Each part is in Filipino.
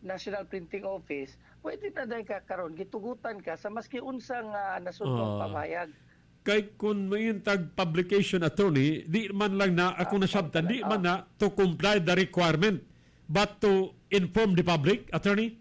National Printing Office, pwede na dahil ka karon gitugutan ka sa maski unsang nasudnong pamayag. Kay kung may publication attorney, di man lang na, ako nasabtan, di man na to comply the requirement, but to inform the public, attorney?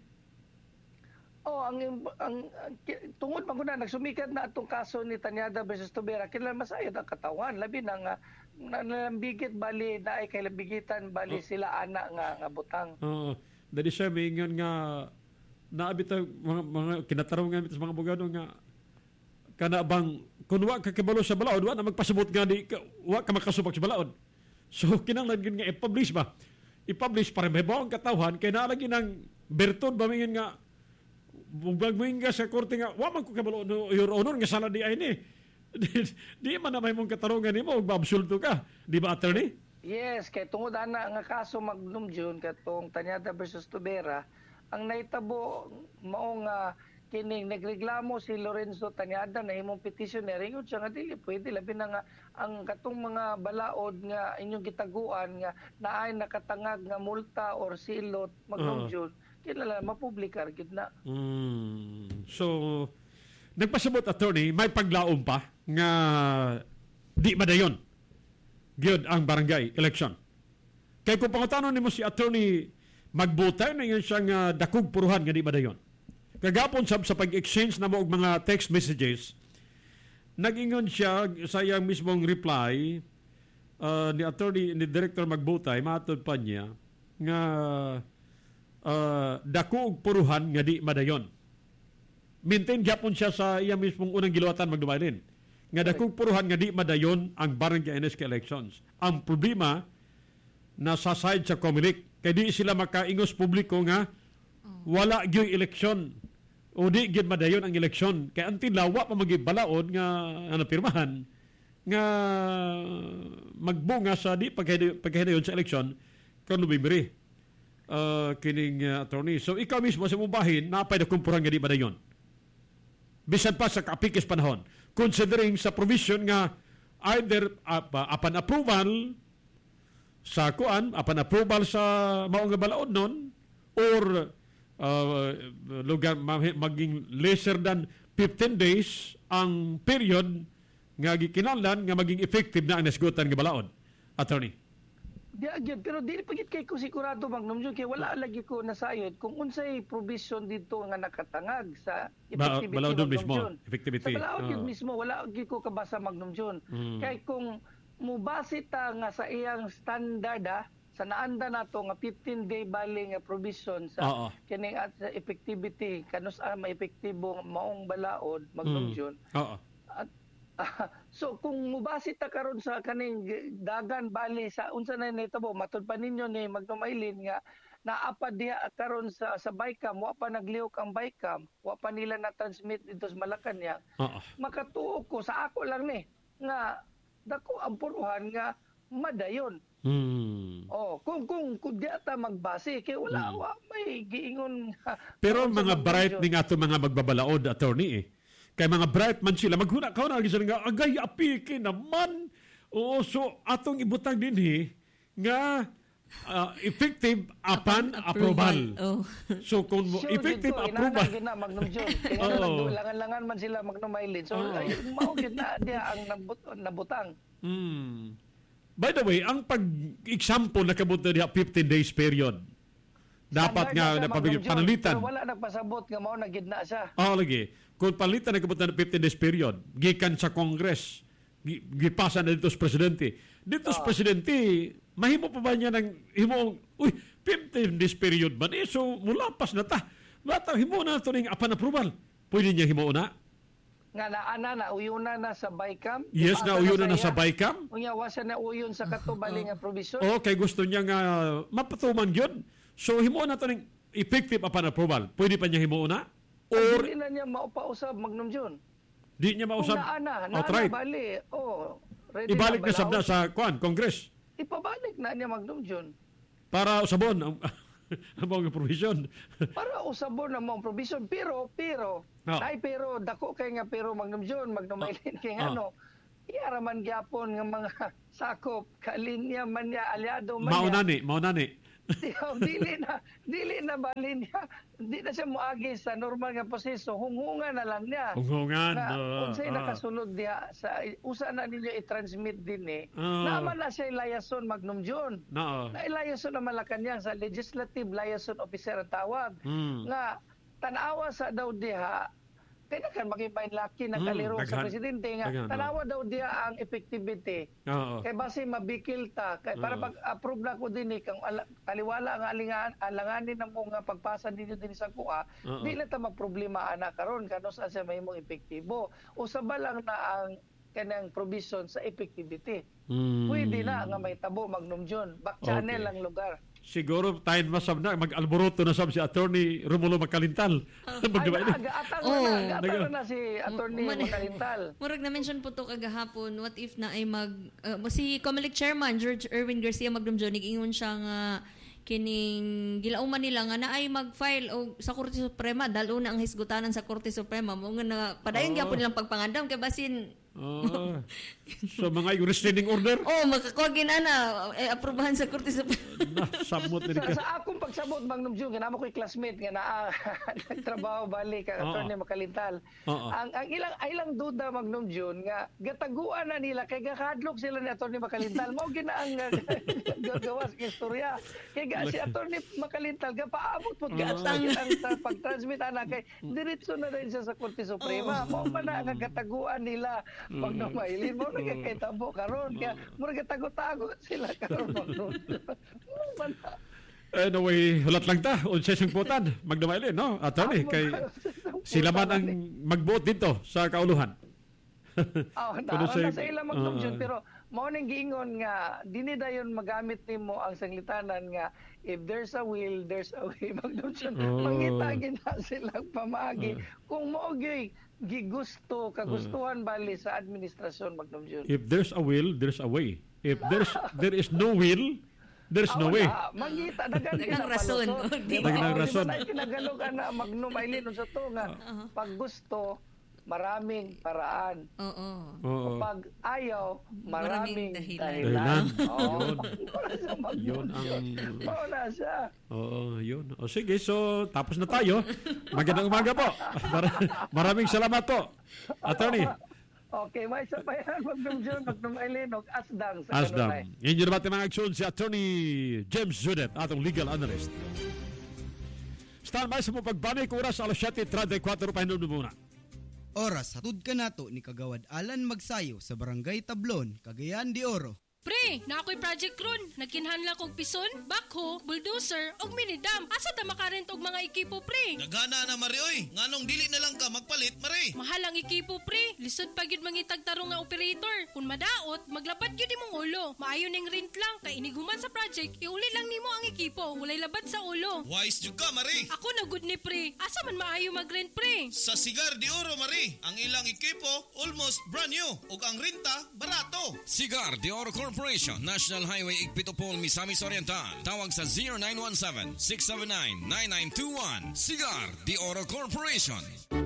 Ang tungod man na nagsumikat na atong kaso ni Tanyada versus Tubera, kailan masayod ang katawan, labi na nga nalambigit bali na ay kay lambigitan bali sila ana nga butang. Dali siya may ingon nga naabit mga kinatarungan sa mga abogado nga kana bang kung wa ka kabalo sa balaod, wa na magpasabot nga di wa ka makasubak sa balaod. So kinahanglan gyud nga i-publish ba? I-publish para may bawang katawhan kay naalagi ng bertod ba mingin nga bugagming nga sa korte nga wa man ko kabalo no your honor nga sala di ay ni. Di man na may mong katarungan nimo ug babsulto ka, di ba attorney? Yes, kay tungod ana nga kaso Magnum June katong Tanyada versus Tubera, ang naitabo mao nga kining nagreklamo si Lorenzo Tanyada na imong petitioner ingon siya nga dili pwede labi na nga ang katong mga balaod nga inyong gitaguan nga naay nakatangag nga multa or silot Magnum June kinala mapublikar gid na. So nagpasabot attorney may paglaom pa nga di madayon gyud ang barangay election. Kay kung pangutanon nimo si attorney magbutay na yun siyang dakog puruhan nga di madayon. Kagapon sa pag-exchange na mo og mga text messages, nag-ingon siya sa iyang mismong reply ni attorney ni Director Magbutay, matod pa niya nga dako og puruhan nga di madayon. Maintain gyapon siya sa iyang mismong unang giluwatan magdumaylin nga dako og puruhan nga di madayon ang barangay NSK elections. Ang problema nasa side sa Comelec kay di sila makaingos publiko nga wala gyud eleksyon o di gyud madayon ang eleksyon kay antin lawa pa magibalaod nga napirmahan nga magbunga sa di paghidayon sa eleksyon kan Nobyembre kining attorney. So ikaw mismo sa mubahin napay na kumpuran nga di madayon bisan pa sa kapikis panahon considering sa provision nga either upon approval sa apan approval sa mao nga balaod nun or lugar maging lesser than 15 days ang period nga gikinahanglan nga maging effective na ang nasgutan nga balaod attorney. Pero di pagit kay ko sigurado Magnum June kay wala lagi ko nasayod kung unsay provision dito nga nakatangag sa effectivity balaod mismo Sa effectivity balaod mismo wala lagi ko kabasa Magnum June. Kay kung mubase ta nga sa iyang standard sa naanda nato nga 15-day bali nga provision sa kining at sa effectivity kanus maepektibo maong balaod Magnum June. So kung mubase ta karon sa kaning dagan bali sa unsa na nitabo matud pa ninyo ni Magnum Aylin nga naapa diha karon sa Baykam wa pa nagliok ang Baykam wa pa nila na transmit dito sa Malacañang. Makatuo ko sa ako lang ni nga dako ang puruhan nga madayon. Kung di ata magbase kay wala may giingon. Pero mga bright ni nga to mga magbabalaod attorney kay mga bright man sila maghuna ka na gisa nga agay apiki naman. So atong ibutang dinhi nga effective upon approval. So kung effective approval Magnum June langan man sila Magnum Aylin. So mao gid na dia ang nabutang. By the way, ang pag-example nakabuto diha 15 days period. Dapat nga panalitan. Pero wala nagpasabot nga mao na gid na siya. Lagi. Kung palitan nakabuto na 15 days period, gikan sa Congress, gipasa na dito sa presidente. Dito sa presidente, mahimo pa ba niya ng himo 15 days period ba ni? So mulapas na ta. Bata himo na to ning upon approval. Pwede niya himo na. Nga na uyuna na sa Baykam. Yes, na uyuna na sa Baykam. Unya wa siya na uyon sa katubali nga provision. Okay, gusto niya nga mapatuman gyud. So himo na to ning effective upon approval. Pwede pa niya himo na? Or di na niya maupausab Magnum June. Di niya mausab. Na outright. Bali. Ready ibalik na sabda sa Congress. Ipabalik na niya Magnum June. Para usabon ang mga provision. Para usabon ang mga provision. Pero dako kay nga pero Magnum June, Magnum Aylin kay ano. Iaraman gyapon nga mga sakop, kalinya man niya, aliado man niya. Maunani. dili na bali niya, di na siya moagi sa normal nga proseso, hunghungan na lang niya. Hunghungan. Unsay nakasulod diha sa usa na ninyo i-transmit din naman na siya liaison Magnum John. Na liaison na Malacañang sa legislative liaison officer ang tawag. Nga tanawa sa daw diha kaya kan makipain laki ng kaliro sa presidente nga tanawa daw diya ang effectivity. Kay base mabikil ta kay para pag-approve na ko din kang taliwala ang alanganin ng mga pagpasa ninyo din sa kuha, di na ta magproblema ana karon kano sa siya mahimong epektibo. Usaba lang na ang kanang provision sa effectivity. Pwede na nga may tabo Magnum John. Back channel ang lugar. Siguro tayo masab na mag-alboroto na sab si Attorney Romulo Macalintal. Atang na si Attorney Macalintal. Murag na-mention po to kagahapon, what if na ay si Comelec Chairman George Erwin Garcia Magnum John, nag-ingon siya nga kining gilauman nila nga na ay mag-file o sa Korte Suprema dalo na ang hisgutanan sa Korte Suprema mo nga na padayon gyapon nilang pagpangandam kay basin so mga restraining order makakuha ginana aprobahan sa Korte Suprema sabot sa akong pagsabot Magnum John nga namo ko'y classmate nga naa nagtrabaho balik kang Attorney Macalintal ang ilang duda Magnum John nga gataguan na nila kay gakadlok sila ni Attorney Macalintal mao ginaang gawas istorya kay si Attorney Macalintal gapaabot pud gatang ang pag-transmit ana kay diretso na rin siya sa Korte Suprema mao pa na nga gataguan nila pag namailin mo nagkakitabo karon kaya mo nagkatago-tago sila karon anyway, hulat lang ta unsa siyang putan magdamailin no attorney kay sila man ang magbuot dito sa kauluhan. Sa ilang Magnum John pero mao ning giingon nga dili dayon magamit nimo ang sanglitanan nga if there's a will there's a way Magnum John. Mangita gina silang pamaagi kung mao gigusto kagustuhan bali sa administrasyon Magnum John. If there's a will there's a way. If there is no will there's no way. Mangita dagang rason. Dagang rason. Kinagalog ana Magnum Ailin sa to nga pag gusto maraming paraan. Pag ayaw, maraming dahilan. Yun ang... Wala siya. Yun. Sige, so tapos na tayo. Magandang umaga po. Maraming salamat po, Attorney. Okay, may sabayan, Magnum John, Magnum Ailin, Asdang. Asdang. Yan yun naman mga aksyon si Attorney James Zudet, atong legal analyst. Stand by sa mo pagbani ko oras alas 7:34 pahinom muna. Oras hatud ka nato ni Kagawad Alan Magsayo sa Barangay Tablon, Cagayan de Oro. Pre, na ako'y project ron. Nagkinhanla kog pison, backhoe, bulldozer, og minidam. Asa ta makarent og mga ekipo, pre? Nagana na, Mari, oy. Nganong dili na lang ka magpalit, Mari? Mahal ang ekipo, pre. Lisod pa gyud mangitag tarong nga operator. Kung madaot, maglapat gyud imong ulo. Maayo ning rent lang, kay iniguman sa project, iuli lang nimo ang ekipo. Walay labad sa ulo. Wise jud ka, Mari. Ako na good ni, pre. Asa man maayo mag-rent, pre? Sa Cigar de Oro, Mari. Ang ilang ekipo, almost brand new. Ug ang renta, barato. Cigar de Oro Corporation, National Highway Igpitopol, Misamis Oriental. Tawag sa 0917-679-9921. Cigar de Oro Corporation.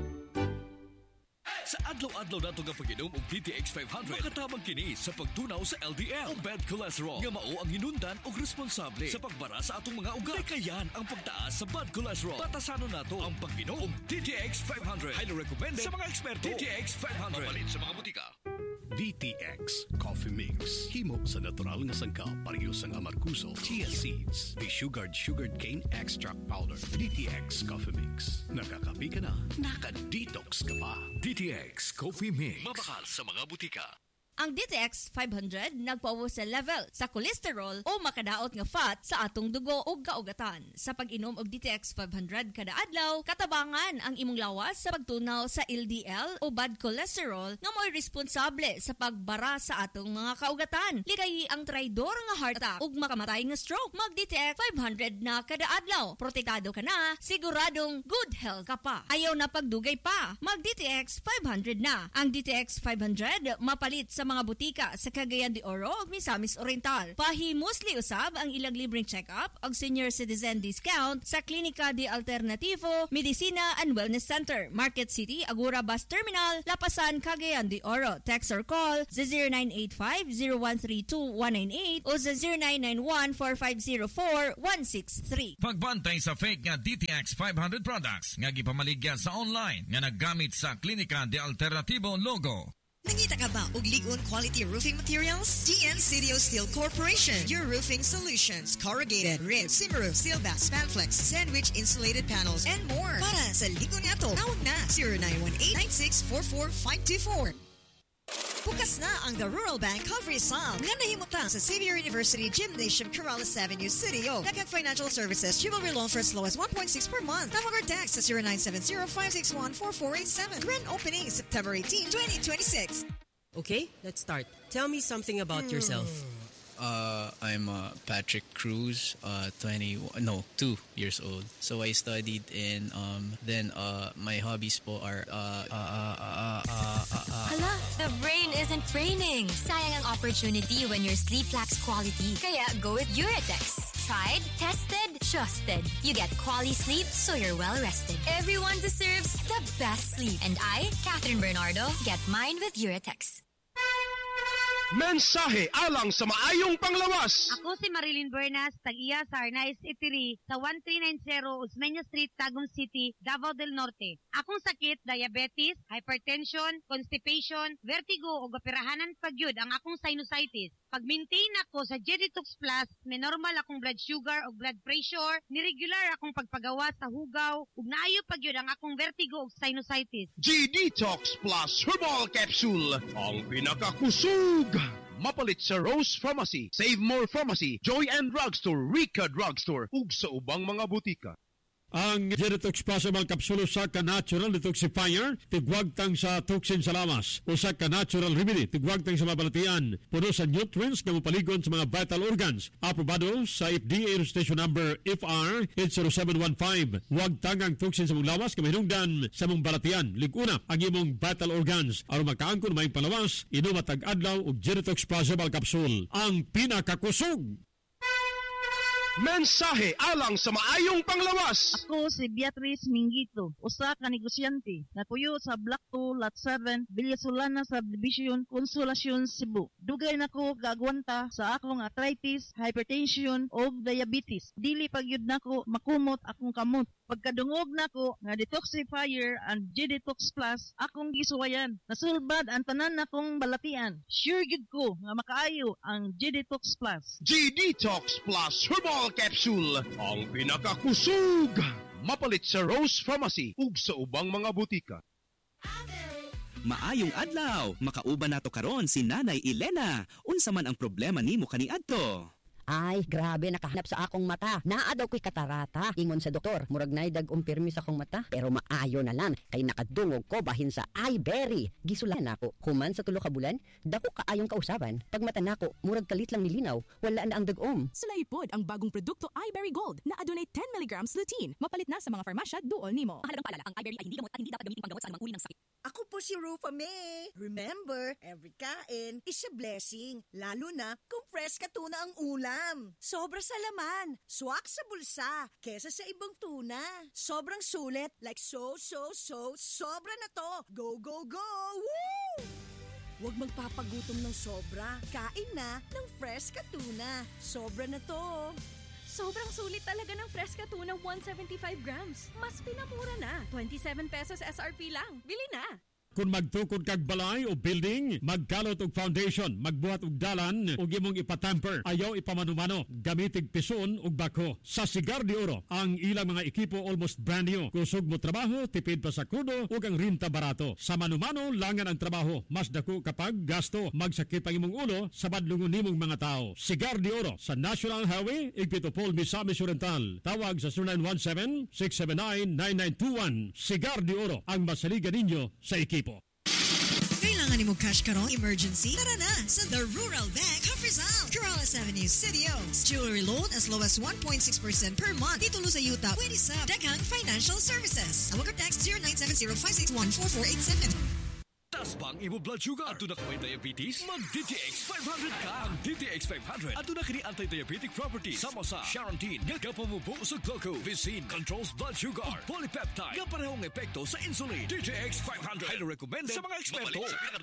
Sa adlaw-adlaw nato nga pag-inom og DTX 500, makatabang kini sa pagtunaw sa LDL o bad cholesterol nga mao ang hinundan og responsable sa pagbara sa atong mga ugat. Kayan ang pagtaas sa bad cholesterol. Batasanon nato ang pag-inom og DTX 500. Highly recommended sa mga eksperto. DTX 500. Mapalit sa mga butika. DTX Coffee Mix. Himo sa natural nga sangkap, parehas ang amarkuso, chia seeds, desugared sugared cane extract powder. DTX Coffee Mix. Nakakapi ka na, naka-detox ka pa. DTX Coffee Mix. Mabakal sa mga butika. Ang DTX 500 nagpawo sa level sa cholesterol o makadaot nga fat sa atong dugo o kaugatan. Sa pag-inom og DTX 500 kada adlaw, katabangan ang imong lawas sa pagtunaw sa LDL o bad cholesterol nga mo'y responsable sa pagbara sa atong mga kaugatan. Ligay ang traidor nga heart attack ug makamatay nga stroke. Mag DTX 500 na kada adlaw. Protektado ka na, siguradong good health ka pa. Ayaw na pagdugay pa. Mag DTX 500 na. Ang DTX 500 mapalit sa mga butika sa Cagayan de Oro ug Misamis Oriental. Pahimosli usab ang ilang libreng check-up ug senior citizen discount sa Klinika de Alternativo, Medicina and Wellness Center, Market City, Agura Bus Terminal, Lapasan, Cagayan de Oro. Text or call sa 0985-0132-198 o sa 0991-4504-163. Pagbantay sa fake nga DTX 500 products nga gipamaligya sa online nga naggamit sa Klinika de Alternativo logo. Nangita ka ba og ligon quality roofing materials? DN Steel Corporation, your roofing solutions, corrugated, rib, Simroof, Sealback, Spanflex, sandwich insulated panels, and more. Para sa ligon nato, tawag na 0918-9644-524. Bukas na ang The Rural Bank of Rizal nga nahimutang sa Xavier University Gymnasium, Corrales Avenue, City. Nakag Financial Services, jewelry loan for as low as 1.6 per month. Tawag or text sa 0970-561-4487. Grand opening September 18, 2026. Okay, let's start. Tell me something about yourself. I'm Patrick Cruz, 2 years old. So I studied in then my hobbies po are Hala, the brain isn't braining. Sayang ang opportunity when your sleep lacks quality. Kaya go with Uratex. Tried, tested, trusted. You get quality sleep so you're well rested. Everyone deserves the best sleep. And I, Catherine Bernardo, get mine with Uratex. Mensahe alang sa maayong panglawas. Ako si Marilyn Bernas, tag-iya sa Arnaiz Eatery sa 1390 Osmeña Street, Tagum City, Davao del Norte. Akong sakit, diabetes, hypertension, constipation, vertigo o gapirahanan pagyud ang akong sinusitis. Pag-maintain ako sa G-Detox Plus, may normal akong blood sugar o blood pressure, niregular akong pagpagawa sa hugaw, ug naayo pagyud ang akong vertigo o sinusitis. G-Detox Plus Herbal Capsule, ang pinakakusog. Mapalit sa Rose Pharmacy, Save More Pharmacy, Joy and Drugstore, Rica Drugstore, ug sa ubang mga butika. Ang G-Detox Plus Herbal Capsule sa ka-natural detoxifier, tigwagtang sa toxin sa lawas. O sa ka-natural remedy, tigwagtang sa mabalatian. Puno sa nutrients na mapaligon sa mga vital organs. Aprobado sa FDA registration number FR 80715. Wagtang ang toxin sa mong lawas, kamahinungdan sa mong balatian. Liguna ang imong vital organs. Aron makaangkon may palawas, inom at tag-adlaw o G-Detox Plus Herbal Capsule. Ang pinakakusog! Mensahe alang sa maayong panglawas. Ako si Beatrice Mingito, usa ka negosyante, natuyo sa Block 2, Lot 7, Villasolana Subdivision, Consolacion, Cebu. Dugay nako gagwanta sa akong arthritis, hypertension o diabetes. Dili pagyud nako makumot akong kamot. Pagkadungog nako nga detoxifier and G-Detox Plus, akong gisuwayan. Nasulbad ang tanan nakong balatian. Sure gid ko nga makaayo ang G-Detox Plus. G-Detox Plus Herbal Capsule, ang pinakakusog. Mapalit sa Rose Pharmacy ug sa ubang mga butika. Maayong adlaw, makauban nato karon si Nanay Elena. Unsa man ang problema nimo kaniadto? Ay, grabe, nakahanap sa akong mata. Naa daw ko'y katarata. Ingon sa doktor, murag na'y dag-umpirmi sa akong mata. Pero maayo na lang, kay nakadungog ko bahin sa iBerry. Gisulan ako. Human sa 3 ka bulan, dako kaayong kausaban. Pag mata nako, murag kalit lang nilinaw. Wala na ang dag-om. Sulaipod ang bagong produkto iBerry Gold na adunay 10 mg lutein. Mapalit na sa mga farmasya duol nimo. Mahalagang paalala, ang iBerry ay hindi gamot at hindi dapat gamitin panggamot sa anumang uri ng sakit. Ako po si Rufa May. Remember, every kain is a blessing. Lalo na kung fresh ka tuna ang ulam. Sobra sa laman, swak sa bulsa, kesa sa ibang tuna. Sobrang sulit, like sobra na to. Go, go, go! Woo! Huwag magpapagutom ng sobra. Kain na ng fresh ka tuna. Sobra na to. Sobrang sulit talaga ng Fresca Tuna 175 grams. Mas pinamura na. 27 pesos SRP lang. Bili na! Kung magtukod kag balay o building, magkalot og foundation, magbuhat og dalan ug imong ipatamper, ayaw ipamanumano, gamitig pison ug bako. Sa Cigar de Oro, ang ilang mga ekipo almost brand new. Kusog mo trabaho, tipid pa sa krudo ug ang renta barato. Sa manumano, langan ang trabaho. Mas dako kapag gasto, magsakit ang imong ulo sa badlungon nimong mga tao. Cigar de Oro sa National Highway, Igpitopol, Misamis Oriental. Tawag sa 0917-679-9921. Cigar de Oro, ang masaligan ninyo sa ekipo. Kailangan mo cash karon emergency? Tara na sa The Rural Bank of Rizal, Corales Avenue, City Oaks. Jewelry loan as low as 1.6% per month. Titulo sa yuta, pwede sa Dagang Financial Services. Tawag or text 0970-561-4487. Taas ba ang imo blood sugar? Ato na ka may diabetes? Mag DTX 500 ka. Ang DTX 500 ato na kini anti-diabetic properties sama sa Charantine nga kapamubo sa glucose, Vicin controls blood sugar, polypeptide nga parehong epekto sa insulin. DTX 500 highly recommended sa mga eksperto.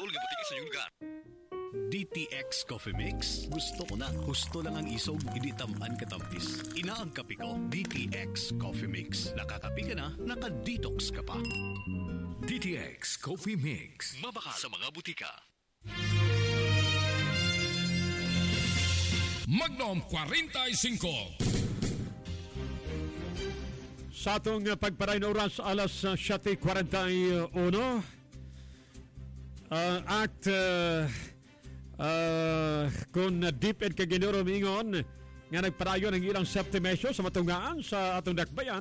DTX Coffee Mix. Gusto ko na. Gusto lang ang isog, hindi tamaan katampis. Inaang kape ko, DTX Coffee Mix. Nakakape ka na, naka-detox ka pa. DTX Coffee Mix. Mabaka sa mga butika. Magnum 45. Sa atong pagparay na oras, alas 7:41. At kung deep ed kaginuro mingon nga nagparayon ang ilang safety measures sa matungaan sa atong dakbayan,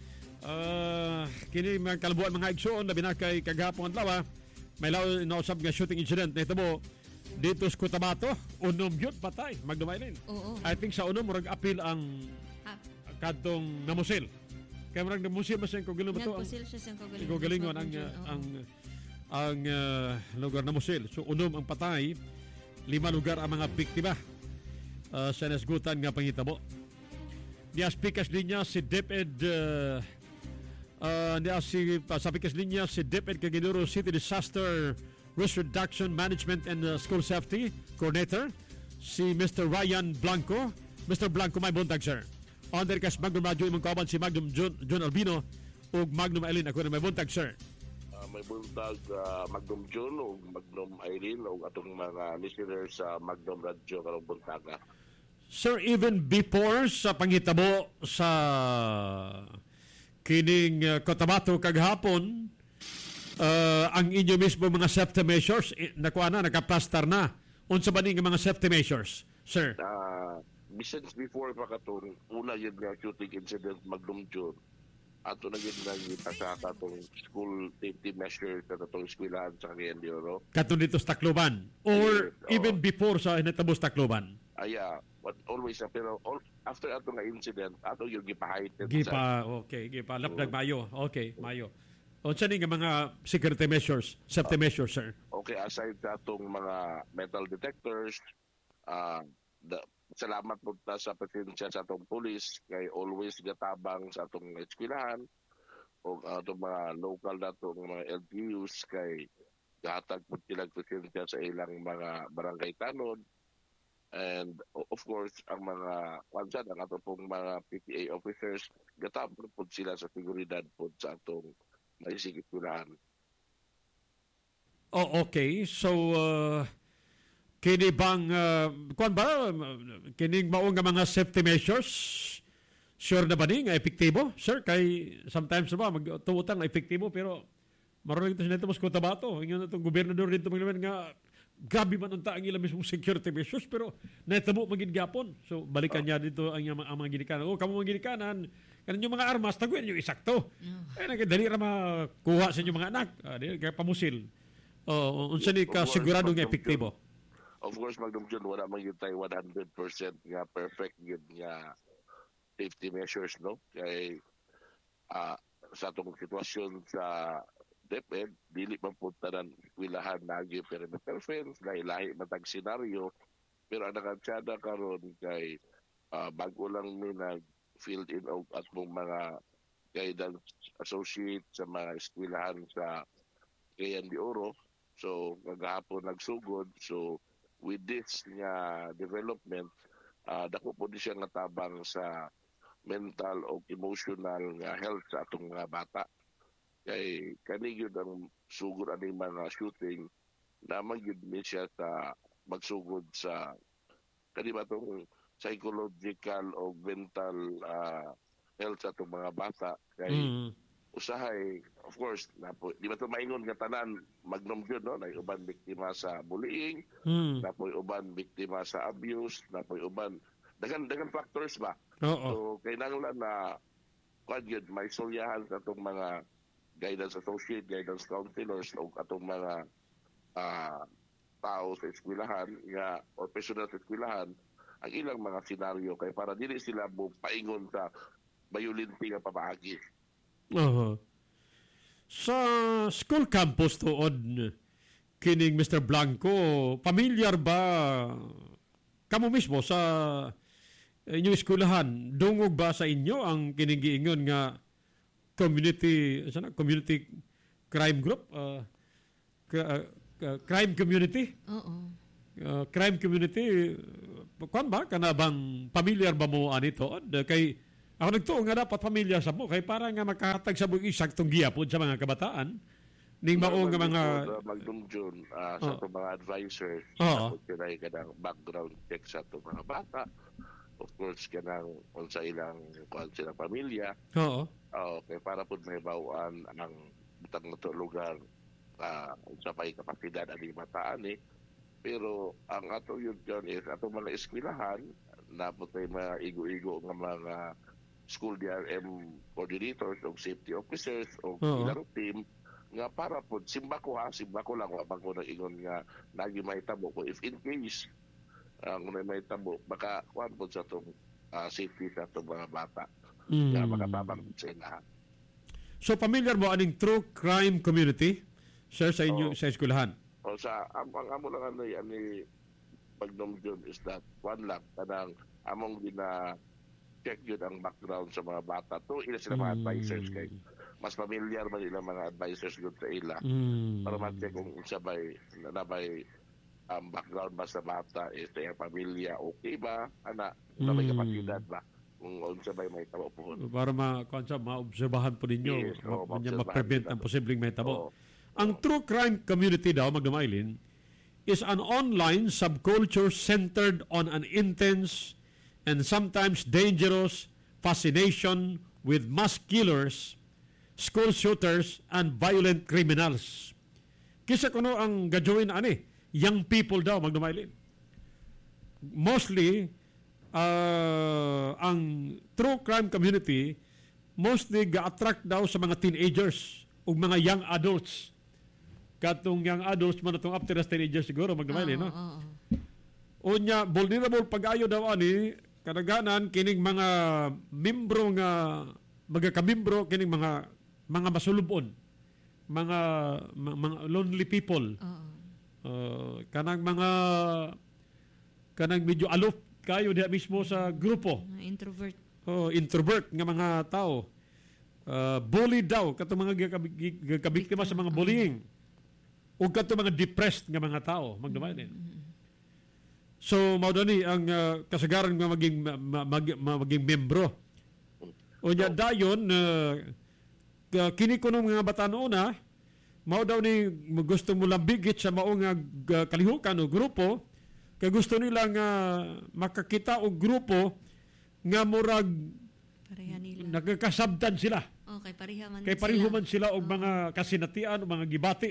kini mga kalabuan mga igsoon labi na kay kagahapon adlaw may nausab nga shooting incident na hitabo dito sa Cotabato. Unom yun patay magdumaylin. I think sa unom murag apil ang kadtong namusil kaya murag namusil masin ko galing ba to galingon ang lugar na musil. So unom ang patay, 5 lugar ang mga biktima sa nasgutan nga pangitabo. Niya speakers linya si DepEd sa pikas linya si DepEd Caguinuro City Disaster Risk Reduction Management and School Safety Coordinator si Mr. Ryan Blanco. Mr. Blanco, may buntag sir. Under kas Magnum Radio imong kauban si Magnum John Albino ug Magnum Eileen. Ako na may buntag sir. May buntag Magnum John o Magnum Irene o atong mga listeners sa Magnum Radio karong buntaga. Sir, even before sa panghitabo sa kining Cotabato kaghapon, ang inyo mismo mga safety measures nakaplastar na. Unsa ba ning mga safety measures, sir? Since before pa katong una yun nga shooting incident Magnum John, ato na yun nga sa atong school safety measures sa atong eskwelahan sa Caguinuro. Katong dito sa Tacloban? Or even before sa natabos Tacloban? But always, pero after ato nga incident, ato yung gipahaitin. Lapdag Mayo. Okay, Mayo. O saan nga mga security measures, safety measures, sir? Okay, aside sa atong mga metal detectors, salamat po ta sa presensya sa atong police kay always gatabang sa atong eskwelahan o atong mga local natong mga LGUs kay gahatag po silang presensya sa ilang mga barangay tanod. And of course, ang mga kansan, ang atong pong mga PTA officers, gatabang po sila sa seguridad po sa atong maisigit-eskwelahan. Okay. So, kini bang kining mao nga mga safety measures sure na ba ni nga epektibo sir kay sometimes ba magtuutan nga epektibo pero maron ito sinito mas Cotabato ingon atong gobernador dito maglaman nga gabi man unta ang ilang mismong security measures pero natabo magid gyapon so balikan niya dito ang mga ginikanan kamo mga ginikanan kaninyo mga armas taguin niyo isakto dali ra makuha sa inyo mga anak dili kay pamusil unsa ni ka sigurado nga epektibo. Of course, Magnum John, wala man yun tayo 100% nga perfect yun nga safety measures, no? Kaya sa itong sitwasyon sa DepEd, dili man punta ng eskwelahan nagi perimeter fence, lahi-lahi matag senaryo, pero ang nakansada karon kay bago lang may nag-field in at mong mga guidance associate sa mga eskwelahan sa Cagayan de Oro. So, kagahapon nagsugod. So, with this nga development, dako po di siya nga tabang sa mental o emotional nga health sa atong mga bata. Kay kanigid ang sugod ani mga shooting na magyud ni siya sa magsugod sa kanima tong psychological o mental health sa atong mga bata. Kay usahay, of course, di ba ito maingon nga tanan, Magnum John, no? Na uban biktima sa bullying, na po uban biktima sa abuse, na po uban, dagan factors ba? So, kailangan na, may sulyahan sa itong mga guidance associate, guidance counselors, o atong mga tao sa eskwelahan, o personal sa eskwelahan, ang ilang mga senaryo, kay para dili sila paingon sa violente nga pamaagi. Sa school campus tuod kining Mr. Blanco, familiar ba kamo mismo sa inyong eskwelahan? Dungog ba sa inyo ang kining giingon nga community crime group? Crime community? Oo. Crime community, kuan ba? Kana bang familiar ba mo anito? Kay ako nagtuo nga dapat familiar sa mo kay para nga makahatag sa buong isaktong giyapon sa mga kabataan. Ning mao nga mga magdumjon sa itong mga advisors kinay kanang background check sa itong mga bata, of course kanang unsa ilang kuan silang pamilya, okay, para po may bawaan ang butang na lugar sa may kapasidad ani mataan pero ang ato yun is atong mga eskwelahan na po tayo mga igo-igo nga mga school DRM coordinators o safety officers o ilang team nga para po simba ko lang wapang ko nang ingon nga lagi may tabo ko if in case kung may tabo baka kuan po sa itong safety sa itong mga bata nga makatabang sila. So familiar mo aning true crime community sir sa inyo sa eskwelahan? O sa amang amo lang ani pagnomjon is that one lang kanang among gina check yun ang background sa mga bata to ila sila mga advisors kay mas familiar ba nila mga advisors yun sa ila para ma-check kung sabay nabay ang background ba sa bata sa iyang pamilya okay ba ana may kapasidad ba kung sabay may tabo po para maobserbahan po ninyo ma-prevent ang posibleng may tabo. Ang true crime community daw magdamailin is an online subculture centered on an intense and sometimes dangerous fascination with mass killers, school shooters, and violent criminals. Kisa kuno ang gajoin ani, young people daw magdumailin. Mostly, ang true crime community, mostly ga-attract daw sa mga teenagers o mga young adults. Katong young adults man itong after as teenagers siguro magdumailin, no? Unya, vulnerable pag-ayo daw ani, kadaghanan kining mga membro nga magakamimbro kining mga masulubon, mga lonely people. Kanang medyo aloof kayo diha mismo sa grupo. Introvert. Introvert nga mga tao. Bully daw katong mga gakabiktima sa mga bullying. Ug katong mga depressed nga mga tao magdumailin. So mao ni ang kasagaran nga maging membro. Unya dayon kini kuno mga bata-o na mao daw ni gusto mo lambigit sa mao nga kalihukan o grupo kay gusto nila nga makakita og grupo nga murag nagkasabtan sila. Okay, pareha man sila og mga kasinatian o mga gibati.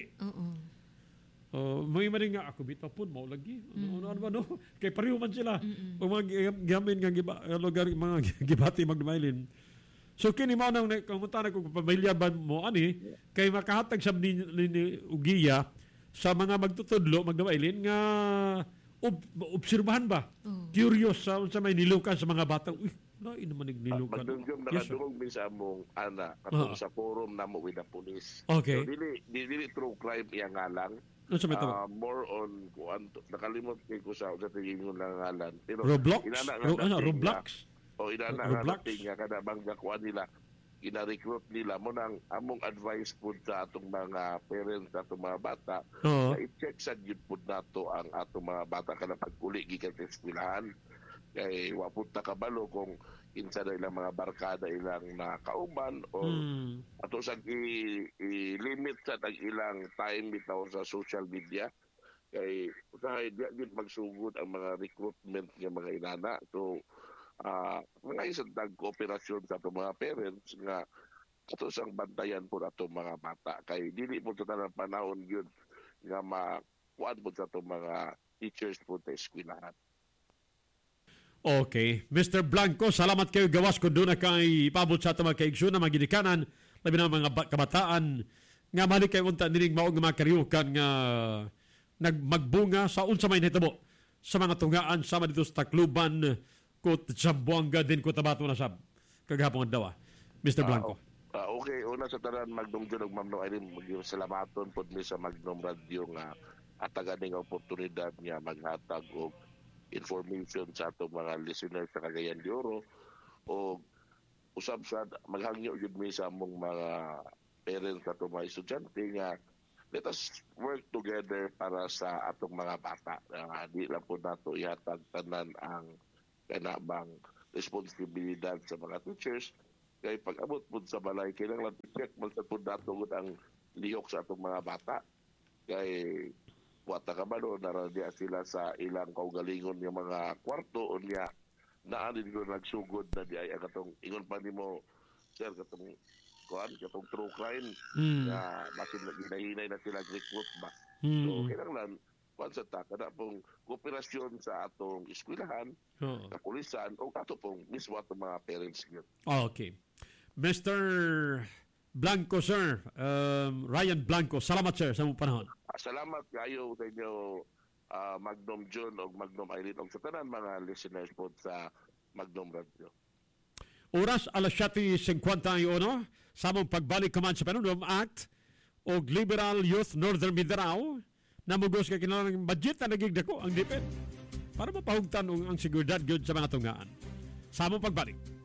May man nga ako bitaw pud mao lagi. Ano kay pareho man sila. O mga gamin nga lugar mga gibati magdumailin. So kini mao nang kamutan ko pamilya ba mo ani kay makahatag sa ni ugiya sa mga magtutudlo magdumailin nga obserbahan ba? Curious sa may nilukan sa mga bata. Uy, nain naman nilukan. Nakadungog min sa among ana katong sa forum namo with the police. Okay. So dili true crime iya ngalang. More on nakalimot ko sa tingin nga ngalan. Pero Roblox? Roblox? O inana nga kada bangga kuan nila ina-recruit nila mo nang among advice po sa atong mga parents sa atong mga bata na i-check sa gyud po nato ang atong mga bata kada pagkuli gikan sa eskwelahan kay wa pud ta kabalo kung kinsa na ilang mga barkada ilang nakauban o ato sa i-limit sa tag-ilang time bitaw sa social media kay usahay di gyud magsugod ang mga recruitment nga mga inana. So mga isang kooperasyon sa itong mga parents nga ito sang bantayan po na itong mga bata kay dili po ito na panahon yun nga makuan po sa itong mga teachers po sa eskwelahan. Okay. Mr. Blanco, salamat kayo gawas kung doon na kay ipabot sa itong mga kaigsoon na mga ginikanan labi na mga kabataan nga mali kayo unta niling maong mga karyukan nga nagmagbunga sa unsa may nahitabo sa mga tungaan sama dito sa Tacloban ko Zamboanga din ko Tabato na sab kagahapon daw Mr. Blanco. Okay una sa tanan Magnum John ug Ma'am Irene, salamaton pod mi sa Magnum Radio nga atagan ning oportunidad niya maghatag og information sa atong mga listeners sa Cagayan de Oro o usab sa maghangyo gyud mi sa among mga parents sa atong mga estudyante nga let us work together para sa atong mga bata. Di lang po nato ihatag tanan ang kanabang responsibilidad sa mga teachers. Kaya pag-abot po sa balay, kailangan i-check mo sa po nato ang lihok sa atong mga bata. Kaya wata ka ba doon, naradia sila sa ilang kaugalingon yung mga kwarto o niya naanin ko nagsugod na di ay katong ingon pa ni mo, sir, katong true crime na masin hinahinay na sila recruit ba. So, kailangan sa kada pong kooperasyon sa atong eskwelahan, kapulisan, o ato pong mismo atong mga parents yun. Okay. Mr. Blanco, sir. Ryan Blanco. Salamat, sir, sa mong panahon. Salamat kayo sa inyo, Magnum John o Magnum Irene o sa tanan mga listeners po sa Magnum Radio. Oras, alas 7:51. Sa mong pagbalik kaman sa Panunum Act o Liberal Youth Northern Mindanao, namugos ka kinalang budget na nagigdako ang DepEd para mapahugtan ang seguridad gyud sa mga tunggaan. Sa mong pagbalik.